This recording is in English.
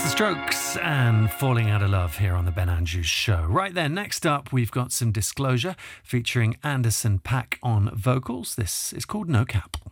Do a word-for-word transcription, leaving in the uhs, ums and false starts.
The Strokes and Falling Out of Love here on the Ben Andrews Show. Right then, next up, we've got some Disclosure featuring Anderson .Paak on vocals. This is called No Cap.